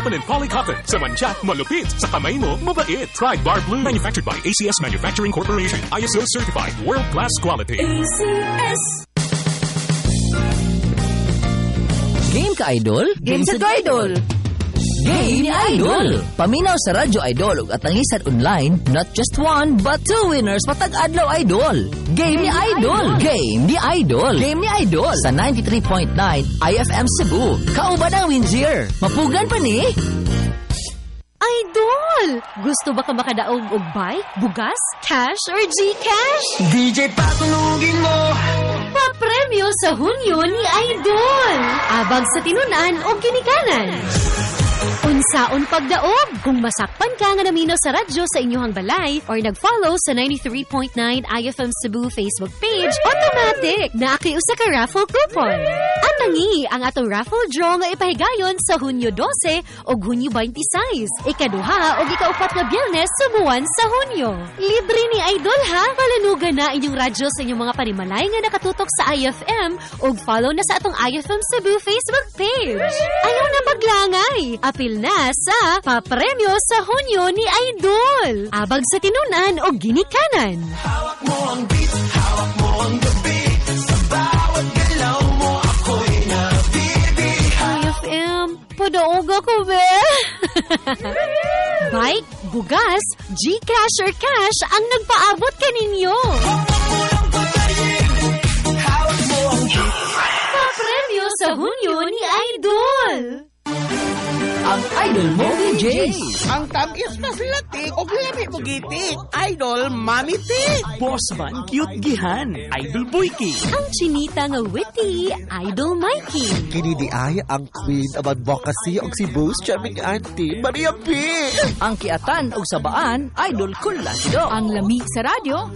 And polycotton. Sa mancha, malupit. Sa kamay mo, mabait. Try Bar Blue. Manufactured by ACS Manufacturing Corporation. ISO certified. World-class quality. ACS. Game ka, Idol? Game sa Idol. Game ni Idol! Paminaw sa Radyo Idol ug atangisan online, not just one, but two winners matag adlaw Idol. Game ni Idol! Game ni Idol! Game ni Idol sa 93.9 IFM Cebu. Kauban ang Windsor. Mapugan pa ni? Idol! Gusto ba ka makadaog og bike, bugas, cash, or Gcash? DJ patulugin mo! Papremyo sa Hunyo ni Idol! Abag sa tinunan o ginikanan. Unsaon pagdaog kung masakpan ka nga naminaw sa radyo sa inyong balay or nag-follow sa 93.9 IFM Cebu Facebook page, automatic na akiusa ka raffle coupon. Ang nangi ang atong raffle draw nga ipahigayon sa Hunyo 12 o Hunyo 26, ikaduha o ikaupat na Biyernes sa buwan sa Hunyo. Libre ni Idol ha! Palanugan na inyong radyo sa inyong mga panimalay nga nakatutok sa IFM o follow na sa atong IFM Cebu Facebook page. Ayaw na maglangay! Apil na sa Papremyo sa Hunyo ni Idol. Abag sa tinunan o ginikanan. Hawak mo ang beat, hawak mo ang gabi. Sa bawat galaw mo ako'y nabibig. IFM, padaog ako, be. Bike, bugas, Gcash or cash ang nagpaabot kaninyo. Hawak mo ang beat. Papremyo sa Hunyo ni Idol. Ang Idol mo, DJs! Ang tamis na silatik o labi mo gitik. Idol, Mami Tik. Boss man, cute gihan. Idol Boyki. Ang chinita nga witty, Idol Mikey. Kini di ay ang queen of advocacy og si Boss Charming Auntie, Maria P. Ang kiatan o sabaan, Idol Kulasido. Ang lami sa radyo,